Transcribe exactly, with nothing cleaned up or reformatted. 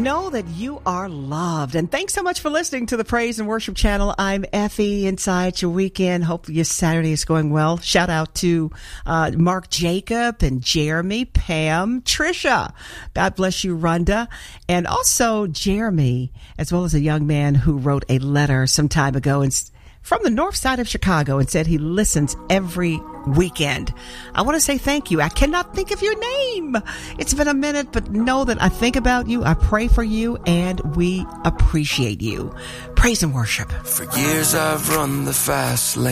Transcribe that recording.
Know that you are loved. And thanks so much for listening to the Praise and Worship Channel. I'm Effie inside your weekend. Hope your Saturday is going well. Shout out to uh, Mark Jacob and Jeremy, Pam, Trisha. God bless you, Rhonda. And also Jeremy, as well as a young man who wrote a letter some time ago and from the north side of Chicago and said he listens every weekend. I want to say thank you. I cannot think of your name. It's been a minute, but know that I think about you. I pray for you, and we appreciate you. Praise and worship. For years I've run the fast lane.